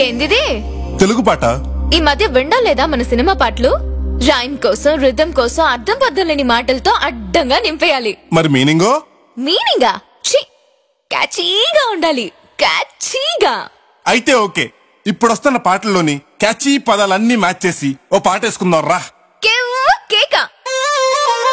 ఏందిది? తెలుగు పాట. ఈ మధ్య వినడం లేదా మన సినిమా పాటలు? రైమ్ కోసం, రిథం కోసం అర్థం పద్ధం లేని మాటలతో అడ్డంగా నింపేయాలి. మరి మీనింగో? మీనింగా ఛీ, క్యాచీగా ఉండాలి. క్యాచీగా. అయితే ఓకే, ఇప్పుడొస్తున్న పాటల్లోని క్యాచీ పదాలన్నీ మ్యాచ్ చేసి ఓ పాట వేసుకుందాం రా.